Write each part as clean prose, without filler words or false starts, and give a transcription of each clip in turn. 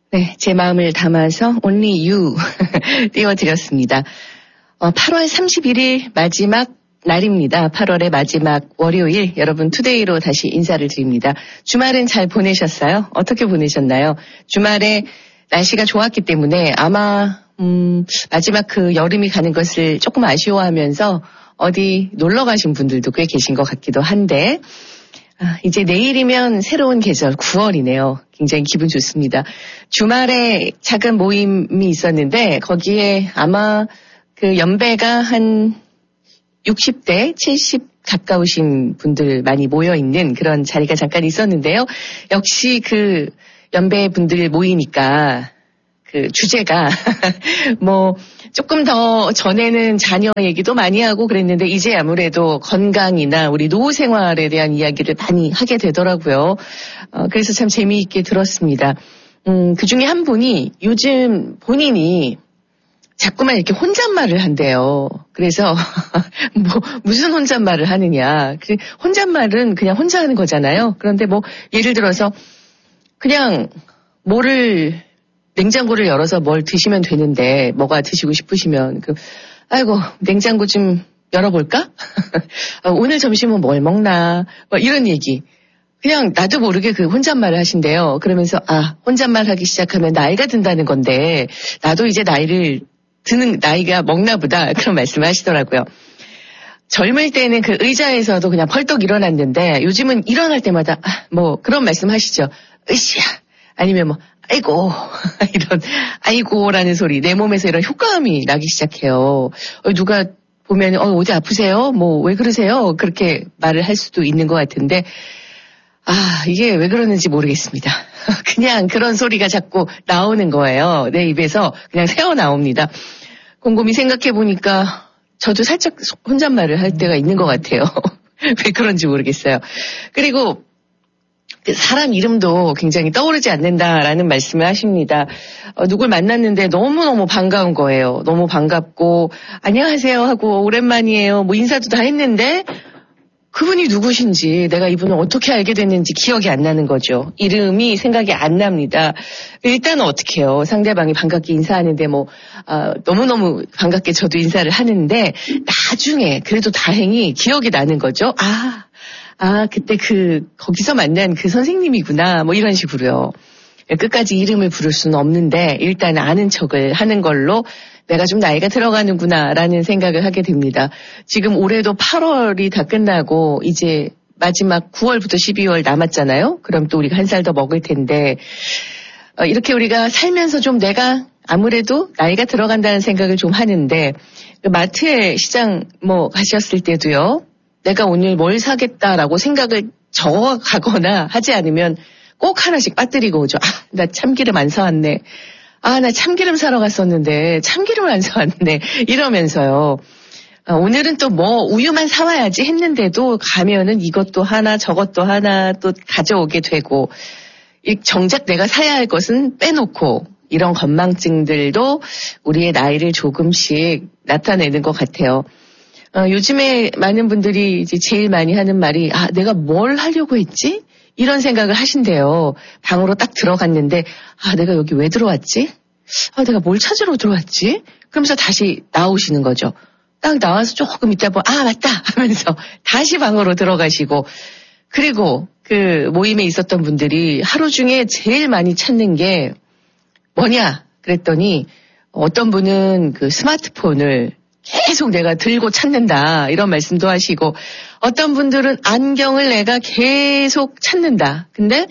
네, 제 마음을 담아서 Only You 띄워드렸습니다. 8월 31일 마지막 날입니다. 8월의 마지막 월요일 여러분 투데이로 다시 인사를 드립니다. 주말은 잘 보내셨어요? 어떻게 보내셨나요? 주말에 날씨가 좋았기 때문에 아마 마지막 그 여름이 가는 것을 조금 아쉬워하면서 어디 놀러 가신 분들도 꽤 계신 것 같기도 한데 이제 내일이면 새로운 계절 9월이네요. 굉장히 기분 좋습니다. 주말에 작은 모임이 있었는데 거기에 아마 그 연배가 한 60대, 70 가까우신 분들 많이 모여있는 그런 자리가 잠깐 있었는데요. 역시 그 연배 분들 모이니까 그 주제가 뭐 조금 더 전에는 자녀 얘기도 많이 하고 그랬는데 이제 아무래도 건강이나 우리 노후 생활에 대한 이야기를 많이 하게 되더라고요. 그래서 참 재미있게 들었습니다. 그 중에 한 분이 요즘 본인이 자꾸만 이렇게 혼잣말을 한대요. 그래서 뭐 무슨 혼잣말을 하느냐. 혼잣말은 그냥 혼자 하는 거잖아요. 그런데 뭐 예를 들어서 그냥 냉장고를 열어서 뭘 드시면 되는데 뭐가 드시고 싶으시면 아이고 냉장고 좀 열어볼까? 오늘 점심은 뭘 먹나? 뭐 이런 얘기. 그냥 나도 모르게 그 혼잣말을 하신대요. 그러면서 혼잣말 하기 시작하면 나이가 든다는 건데 나도 이제 드는 나이가 먹나 보다 그런 말씀을 하시더라고요. 젊을 때는 그 의자에서도 그냥 펄떡 일어났는데 요즘은 일어날 때마다 뭐 그런 말씀 하시죠. 으쌰 아니면 뭐 아이고 이런 아이고라는 소리 내 몸에서 이런 효과음이 나기 시작해요. 누가 보면 어디 아프세요? 뭐 왜 그러세요? 그렇게 말을 할 수도 있는 것 같은데 이게 왜 그러는지 모르겠습니다. 그냥 그런 소리가 자꾸 나오는 거예요. 내 입에서 그냥 새어나옵니다. 곰곰이 생각해보니까 저도 살짝 혼잣말을 할 때가 있는 것 같아요. 왜 그런지 모르겠어요. 그리고 사람 이름도 굉장히 떠오르지 않는다라는 말씀을 하십니다. 누굴 만났는데 너무너무 반가운 거예요. 너무 반갑고 안녕하세요 하고 오랜만이에요. 뭐 인사도 다 했는데 그분이 누구신지 내가 이분을 어떻게 알게 됐는지 기억이 안 나는 거죠. 이름이 생각이 안 납니다. 일단은 어떻게 해요. 상대방이 반갑게 인사하는데 너무너무 반갑게 저도 인사를 하는데 나중에 그래도 다행히 기억이 나는 거죠. 그때 거기서 만난 그 선생님이구나. 뭐 이런 식으로요. 끝까지 이름을 부를 수는 없는데 일단 아는 척을 하는 걸로 내가 좀 나이가 들어가는구나라는 생각을 하게 됩니다. 지금 올해도 8월이 다 끝나고 이제 마지막 9월부터 12월 남았잖아요. 그럼 또 우리가 한 살 더 먹을 텐데 이렇게 우리가 살면서 좀 내가 아무래도 나이가 들어간다는 생각을 좀 하는데 마트에 시장 가셨을 때도요. 내가 오늘 뭘 사겠다라고 생각을 적어가거나 하지 않으면 꼭 하나씩 빠뜨리고 오죠. 나 참기름 안 사왔네. 나 참기름 사러 갔었는데 참기름을 안 사왔네. 이러면서요. 오늘은 또 우유만 사와야지 했는데도 가면은 이것도 하나 저것도 하나 또 가져오게 되고 정작 내가 사야 할 것은 빼놓고 이런 건망증들도 우리의 나이를 조금씩 나타내는 것 같아요. 요즘에 많은 분들이 이제 제일 많이 하는 말이 내가 뭘 하려고 했지? 이런 생각을 하신대요. 방으로 딱 들어갔는데 내가 여기 왜 들어왔지? 내가 뭘 찾으러 들어왔지? 그러면서 다시 나오시는 거죠. 딱 나와서 조금 있다 보면 맞다 하면서 다시 방으로 들어가시고 그리고 그 모임에 있었던 분들이 하루 중에 제일 많이 찾는 게 뭐냐 그랬더니 어떤 분은 그 스마트폰을 계속 내가 들고 찾는다 이런 말씀도 하시고 어떤 분들은 안경을 내가 계속 찾는다. 근데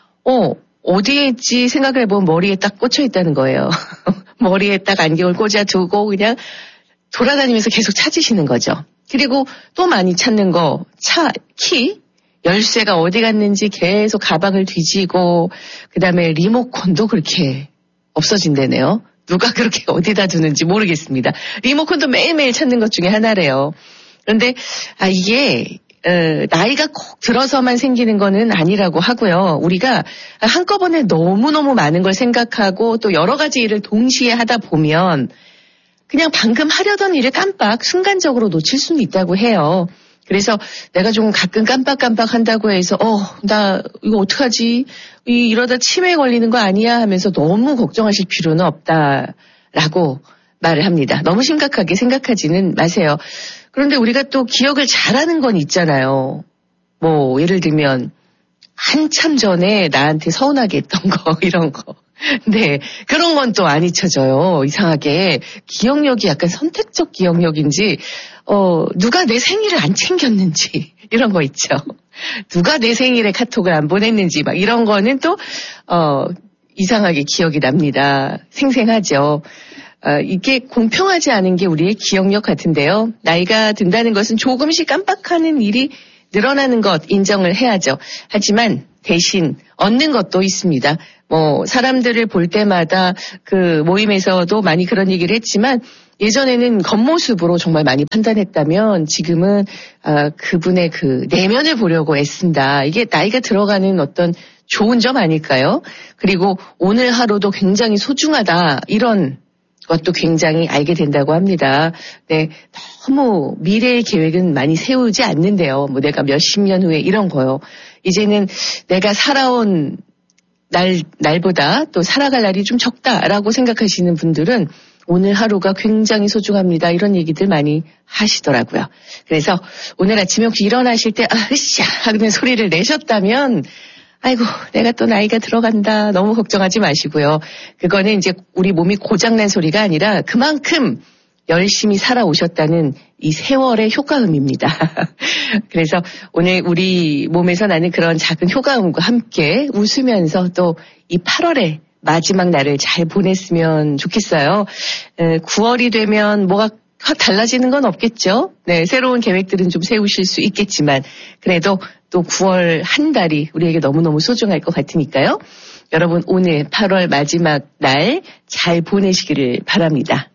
어디에 있지 생각을 해보면 머리에 딱 꽂혀 있다는 거예요. 머리에 딱 안경을 꽂아두고 그냥 돌아다니면서 계속 찾으시는 거죠. 그리고 또 많이 찾는 거 키 열쇠가 어디 갔는지 계속 가방을 뒤지고 그다음에 리모컨도 그렇게 없어진다네요. 누가 그렇게 어디다 두는지 모르겠습니다. 리모컨도 매일매일 찾는 것 중에 하나래요. 그런데 이게 나이가 꼭 들어서만 생기는 거는 아니라고 하고요. 우리가 한꺼번에 너무너무 많은 걸 생각하고 또 여러 가지 일을 동시에 하다 보면 그냥 방금 하려던 일을 깜빡 순간적으로 놓칠 수는 있다고 해요. 그래서 내가 좀 가끔 깜빡깜빡 한다고 해서 나 이거 어떡하지? 이러다 치매에 걸리는 거 아니야? 하면서 너무 걱정하실 필요는 없다라고 말을 합니다. 너무 심각하게 생각하지는 마세요. 그런데 우리가 또 기억을 잘하는 건 있잖아요. 뭐 예를 들면 한참 전에 나한테 서운하게 했던 거 이런 거. 네, 그런 건 또 안 잊혀져요. 이상하게 기억력이 약간 선택적 기억력인지 누가 내 생일을 안 챙겼는지 이런 거 있죠. 누가 내 생일에 카톡을 안 보냈는지 막 이런 거는 또 이상하게 기억이 납니다. 생생하죠. 이게 공평하지 않은 게 우리의 기억력 같은데요. 나이가 든다는 것은 조금씩 깜빡하는 일이 늘어나는 것 인정을 해야죠. 하지만 대신 얻는 것도 있습니다. 뭐 사람들을 볼 때마다 그 모임에서도 많이 그런 얘기를 했지만 예전에는 겉모습으로 정말 많이 판단했다면 지금은 그분의 그 내면을 보려고 애쓴다. 이게 나이가 들어가는 어떤 좋은 점 아닐까요? 그리고 오늘 하루도 굉장히 소중하다. 이런 것도 굉장히 알게 된다고 합니다. 네, 너무 미래의 계획은 많이 세우지 않는데요. 뭐 내가 몇십 년 후에 이런 거요. 이제는 내가 살아온 날보다 또 살아갈 날이 좀 적다라고 생각하시는 분들은 오늘 하루가 굉장히 소중합니다. 이런 얘기들 많이 하시더라고요. 그래서 오늘 아침에 혹시 일어나실 때 으쌰 하는 소리를 내셨다면 아이고 내가 또 나이가 들어간다. 너무 걱정하지 마시고요. 그거는 이제 우리 몸이 고장난 소리가 아니라 그만큼 열심히 살아오셨다는 이 세월의 효과음입니다. 그래서 오늘 우리 몸에서 나는 그런 작은 효과음과 함께 웃으면서 또 이 8월의 마지막 날을 잘 보냈으면 좋겠어요. 9월이 되면 뭐가 확 달라지는 건 없겠죠. 네, 새로운 계획들은 좀 세우실 수 있겠지만 그래도 또 9월 한 달이 우리에게 너무너무 소중할 것 같으니까요. 여러분 오늘 8월 마지막 날 잘 보내시기를 바랍니다.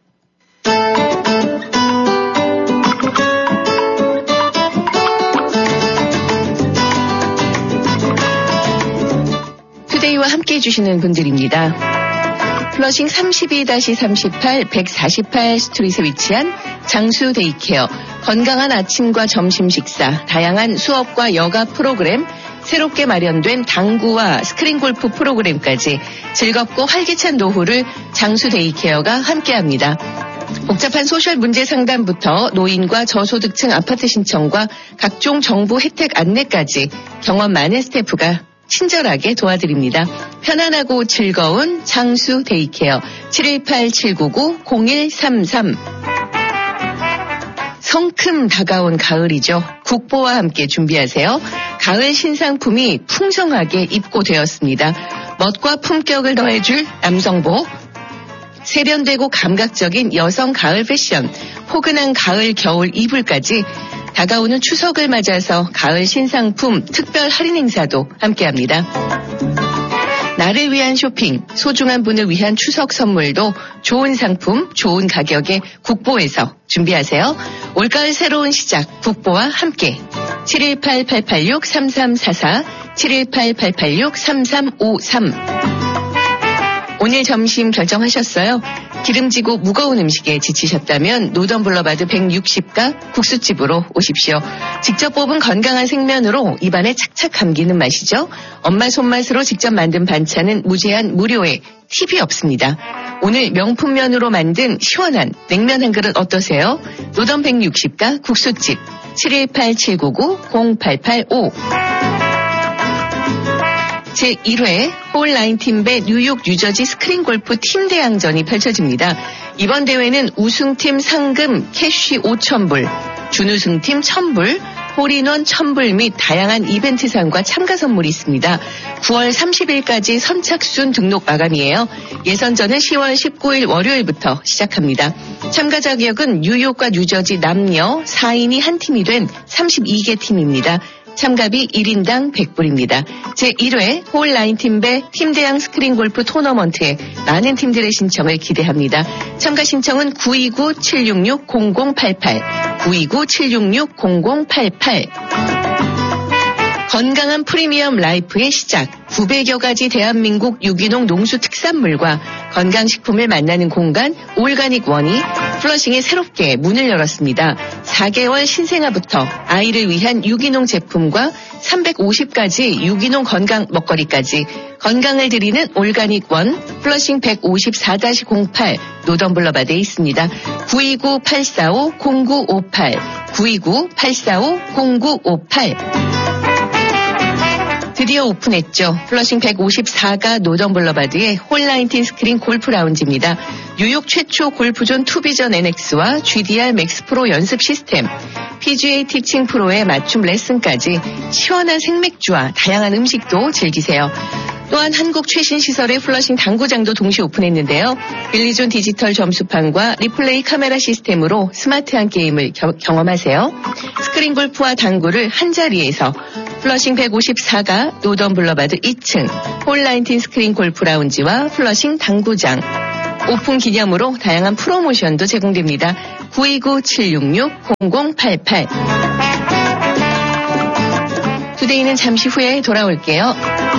투데이와 함께 해주시는 분들입니다. 플러싱 32-38 148 스트릿에 위치한 장수 데이케어, 건강한 아침과 점심 식사, 다양한 수업과 여가 프로그램, 새롭게 마련된 당구와 스크린 골프 프로그램까지 즐겁고 활기찬 노후를 장수 데이케어가 함께합니다. 복잡한 소셜 문제 상담부터 노인과 저소득층 아파트 신청과 각종 정부 혜택 안내까지 경험 많은 스태프가 친절하게 도와드립니다. 편안하고 즐거운 장수 데이케어 718-799-0133. 성큼 다가온 가을이죠. 국보와 함께 준비하세요. 가을 신상품이 풍성하게 입고되었습니다. 멋과 품격을 더해줄 남성복, 세련되고 감각적인 여성 가을 패션, 포근한 가을 겨울 이불까지 다가오는 추석을 맞아서 가을 신상품 특별 할인 행사도 함께합니다. 나를 위한 쇼핑, 소중한 분을 위한 추석 선물도 좋은 상품, 좋은 가격에 국보에서 준비하세요. 올가을 새로운 시작, 국보와 함께 718-886-3344, 718-886-3353. 오늘 점심 결정하셨어요? 기름지고 무거운 음식에 지치셨다면 노던블러바드 160가 국수집으로 오십시오. 직접 뽑은 건강한 생면으로 입안에 착착 감기는 맛이죠. 엄마 손맛으로 직접 만든 반찬은 무제한 무료에 팁이 없습니다. 오늘 명품면으로 만든 시원한 냉면 한 그릇 어떠세요? 노던 160가 국수집 718-799-0885. 제1회 홀라인 팀배 뉴욕 뉴저지 스크린 골프 팀 대항전이 펼쳐집니다. 이번 대회는 우승팀 상금 캐시 5,000불, 준우승팀 1,000불, 홀인원 1,000불 및 다양한 이벤트상과 참가 선물이 있습니다. 9월 30일까지 선착순 등록 마감이에요. 예선전은 10월 19일 월요일부터 시작합니다. 참가 자격은 뉴욕과 뉴저지 남녀 4인이 한 팀이 된 32개 팀입니다. 참가비 1인당 100불입니다. 제1회 홀라인 팀배 팀대항 스크린 골프 토너먼트에 많은 팀들의 신청을 기대합니다. 참가 신청은 929-766-0088, 929-766-0088. 건강한 프리미엄 라이프의 시작, 900여 가지 대한민국 유기농 농수 특산물과 건강식품을 만나는 공간 올가닉원이 플러싱에 새롭게 문을 열었습니다. 4개월 신생아부터 아이를 위한 유기농 제품과 350가지 유기농 건강 먹거리까지 건강을 드리는 올가닉원 플러싱 154-08 노덤블러바드에 있습니다. 929-845-0958 929-845-0958 드디어 오픈했죠. 플러싱 154가 노덤블러바드의 홀19 스크린 골프 라운지입니다. 뉴욕 최초 골프존 투비전 NX와 GDR 맥스 프로 연습 시스템, PGA 티칭 프로의 맞춤 레슨까지 시원한 생맥주와 다양한 음식도 즐기세요. 또한 한국 최신 시설의 플러싱 당구장도 동시 오픈했는데요. 빌리존 디지털 점수판과 리플레이 카메라 시스템으로 스마트한 게임을 경험하세요. 스크린 골프와 당구를 한자리에서 플러싱 154가 노덤블러바드 2층 홀19 스크린 골프 라운지와 플러싱 당구장 오픈 기념으로 다양한 프로모션도 제공됩니다. 929-766-0088 투데이는 잠시 후에 돌아올게요.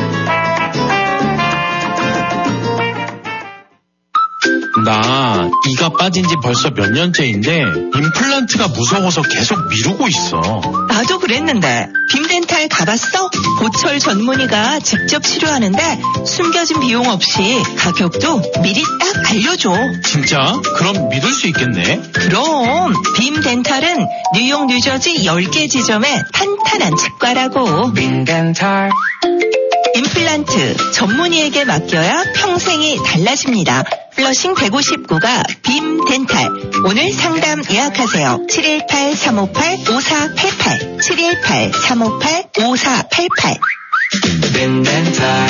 나 이가 빠진 지 벌써 몇 년째인데 임플란트가 무서워서 계속 미루고 있어. 나도 그랬는데 빔덴탈 가봤어? 보철 전문의가 직접 치료하는데 숨겨진 비용 없이 가격도 미리 딱 알려줘. 진짜? 그럼 믿을 수 있겠네? 그럼 빔덴탈은 뉴욕 뉴저지 10개 지점에 탄탄한 치과라고. 빔덴탈 임플란트 전문의에게 맡겨야 평생이 달라집니다. 플러싱 159가 빔덴탈. 오늘 상담 예약하세요. 718-358-5488 718-358-5488 빔덴탈.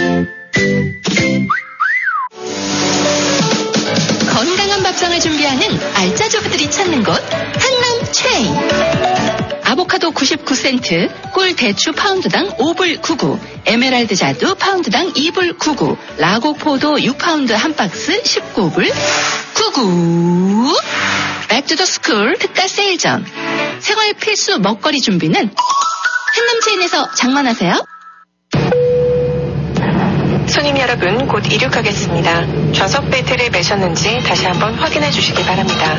건강한 밥상을 준비하는 알짜조부들이 찾는 곳 한남 체인. 아보카도 99센트, 꿀 대추 파운드당 5불 99, 에메랄드 자두 파운드당 2불 99, 라고포도 6파운드 한 박스 19불 99. 백투더스쿨 특가 세일전. 생활 필수 먹거리 준비는 한남체인에서 장만하세요. 손님 여러분, 곧 이륙하겠습니다. 좌석 벨트를 매셨는지 다시 한번 확인해 주시기 바랍니다.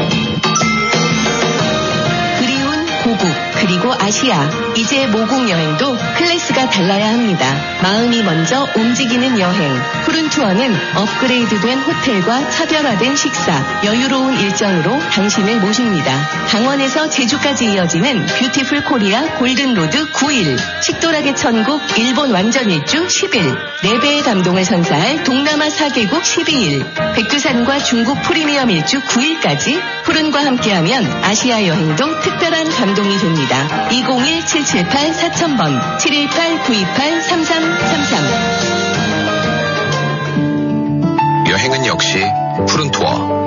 고국 그리고 아시아, 이제 모국 여행도 클래스가 달라야 합니다. 마음이 먼저 움직이는 여행. 푸른 투어는 업그레이드된 호텔과 차별화된 식사, 여유로운 일정으로 당신을 모십니다. 강원에서 제주까지 이어지는 뷰티풀 코리아 골든로드 9일, 식도락의 천국 일본 완전 일주 10일, 4배의 감동을 선사할 동남아 4개국 12일, 백두산과 중국 프리미엄 일주 9일까지 푸른과 함께하면 아시아 여행도 특별한 감동이 됩니다. 201-778-4000번 718-9283-3333. 여행은 역시 푸른 투어.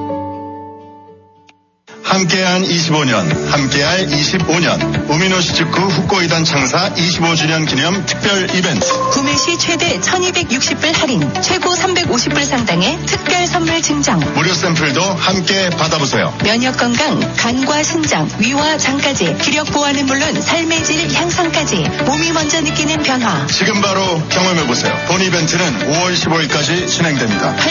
함께한 25년, 함께할 25년. 우미노시즈쿠 후코이단 창사 25주년 기념 특별 이벤트. 구매 시 최대 1260불 할인, 최고 350불 상당의 특별 선물 증정. 무료 샘플도 함께 받아보세요. 면역 건강, 간과 신장, 위와 장까지, 기력 보완은 물론 삶의 질 향상까지 몸이 먼저 느끼는 변화. 지금 바로 경험해보세요. 본 이벤트는 5월 15일까지 진행됩니다.